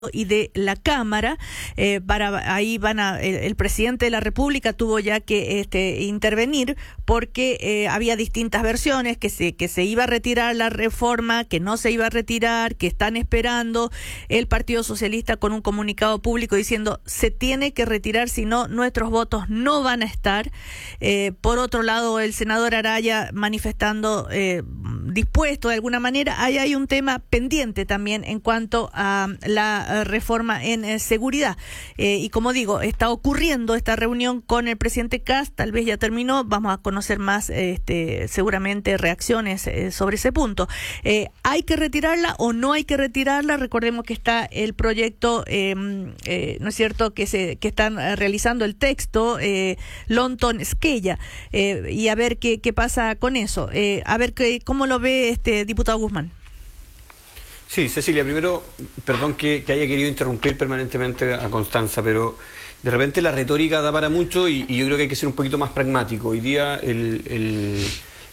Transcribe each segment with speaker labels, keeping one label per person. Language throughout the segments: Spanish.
Speaker 1: y de la Cámara. Ahí el presidente de la República tuvo ya que intervenir porque había distintas versiones, que se iba a retirar la reforma, que no se iba a retirar, que están esperando. El Partido Socialista con un comunicado público diciendo se tiene que retirar, si no nuestros votos no van a estar. Por otro lado, el senador Araya manifestando dispuesto de alguna manera. Ahí hay un tema pendiente también en cuanto a la reforma en seguridad. Y como digo, está ocurriendo esta reunión con el presidente Kast, tal vez ya terminó, vamos a conocer más seguramente reacciones sobre ese punto. ¿Hay que retirarla o no hay que retirarla? Recordemos que está el proyecto, ¿no es cierto?, que están realizando el texto, Lonton Esquella, y a ver qué pasa con eso. A ver cómo lo ve diputado Guzmán.
Speaker 2: Sí, Cecilia, primero, perdón que haya querido interrumpir permanentemente a Constanza, pero de repente la retórica da para mucho y yo creo que hay que ser un poquito más pragmático. Hoy día el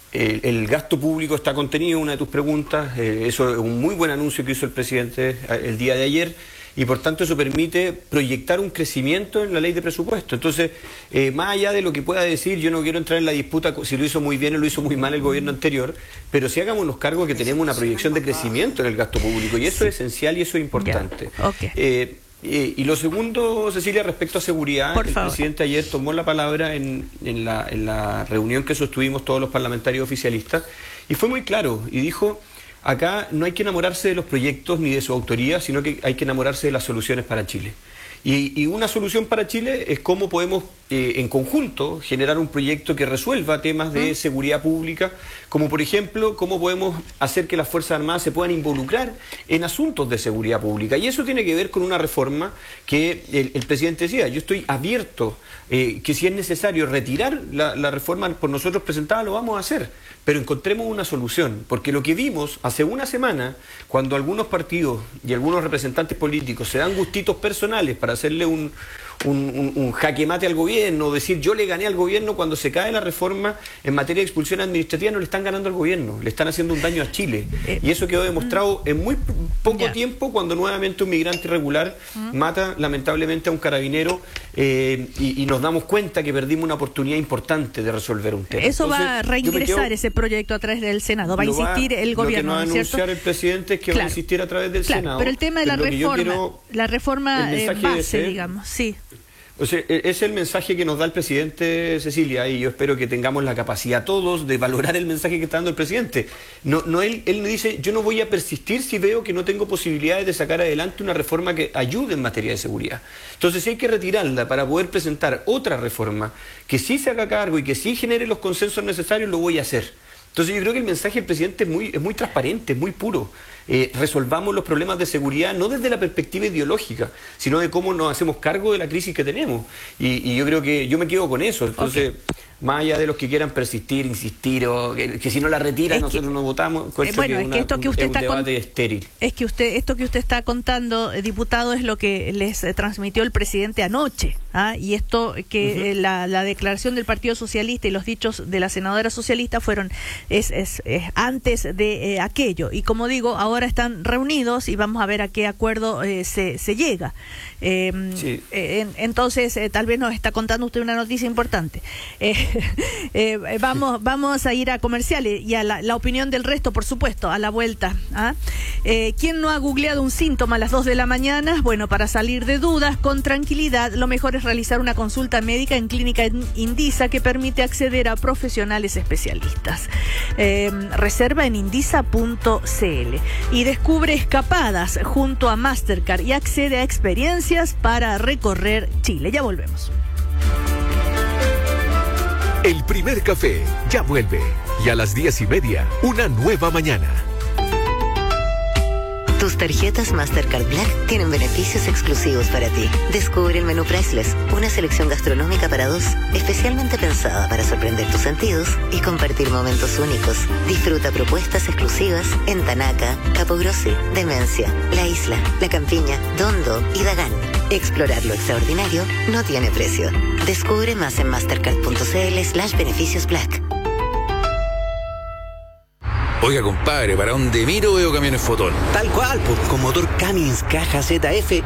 Speaker 2: gasto público está contenido, una de tus preguntas, eso es un muy buen anuncio que hizo el presidente el día de ayer, y por tanto eso permite proyectar un crecimiento en la ley de presupuesto. Entonces, más allá de lo que pueda decir, yo no quiero entrar en la disputa si lo hizo muy bien o lo hizo muy mal el gobierno anterior, pero sí hagámonos cargo que tenemos una proyección de crecimiento en el gasto público, y eso es esencial y eso es importante.
Speaker 1: Okay.
Speaker 2: Y lo segundo, Cecilia, respecto a seguridad, el presidente ayer tomó la palabra en la reunión que sostuvimos todos los parlamentarios oficialistas, y fue muy claro, y dijo: acá no hay que enamorarse de los proyectos ni de su autoría, sino que hay que enamorarse de las soluciones para Chile. Y una solución para Chile es cómo podemos en conjunto generar un proyecto que resuelva temas de seguridad pública, como por ejemplo cómo podemos hacer que las Fuerzas Armadas se puedan involucrar en asuntos de seguridad pública. Y eso tiene que ver con una reforma que el presidente decía: yo estoy abierto, que si es necesario retirar la reforma por nosotros presentada, lo vamos a hacer, pero encontremos una solución, porque lo que vimos hace una semana, cuando algunos partidos y algunos representantes políticos se dan gustitos personales para hacerle un jaque mate al gobierno, decir yo le gané al gobierno, cuando se cae la reforma en materia de expulsión administrativa no le están ganando al gobierno, le están haciendo un daño a Chile. Y eso quedó demostrado en muy poco tiempo, cuando nuevamente un migrante irregular mata lamentablemente a un carabinero, y nos damos cuenta que perdimos una oportunidad importante de resolver un tema.
Speaker 1: Eso va a reingresar ese proyecto a través del Senado, va a insistir el gobierno.
Speaker 2: Lo que no va a anunciar el presidente es que va a insistir a través del Senado.
Speaker 1: Pero el tema de la reforma base, digamos, sí.
Speaker 2: O sea, es el mensaje que nos da el presidente, Cecilia, y yo espero que tengamos la capacidad todos de valorar el mensaje que está dando el presidente. Él me dice: yo no voy a persistir si veo que no tengo posibilidades de sacar adelante una reforma que ayude en materia de seguridad. Entonces, si hay que retirarla para poder presentar otra reforma que sí se haga cargo y que sí genere los consensos necesarios, lo voy a hacer. Entonces yo creo que el mensaje del presidente es muy transparente, es muy puro. Resolvamos los problemas de seguridad no desde la perspectiva ideológica, sino de cómo nos hacemos cargo de la crisis que tenemos. Y yo creo que yo me quedo con eso. Entonces, más allá de los que quieran persistir, insistir, o que si no la retiran nosotros no votamos,
Speaker 1: bueno, es que esto que usted está
Speaker 2: debate estéril.
Speaker 1: Es que esto que usted está contando, diputado, es lo que les transmitió el presidente anoche. Y esto que la declaración del Partido Socialista y los dichos de la senadora socialista fueron es antes de aquello. Y como digo, ahora están reunidos y vamos a ver a qué acuerdo se llega. Entonces, tal vez nos está contando usted una noticia importante. Vamos a ir a comerciales y a la opinión del resto, por supuesto, a la vuelta. ¿Quién no ha googleado un síntoma a las 2 de la mañana? Bueno, para salir de dudas con tranquilidad, lo mejor es realizar una consulta médica en Clínica Indisa, que permite acceder a profesionales especialistas. Reserva en indisa.cl y descubre escapadas junto a Mastercard y accede a experiencias para recorrer Chile. Ya volvemos.
Speaker 3: El primer café ya vuelve, y a las 10:30, una nueva mañana.
Speaker 4: Tus tarjetas Mastercard Black tienen beneficios exclusivos para ti. Descubre el menú Priceless, una selección gastronómica para dos, especialmente pensada para sorprender tus sentidos y compartir momentos únicos. Disfruta propuestas exclusivas en Tanaca, Capogrossi, Demencia, La Isla, La Campiña, Dondo y Dagán. Explorar lo extraordinario no tiene precio. Descubre más en mastercard.cl/beneficios Black.
Speaker 5: Oiga, compadre, ¿para dónde miro veo camiones Fotón?
Speaker 6: Tal cual, pues con motor Cummins caja ZF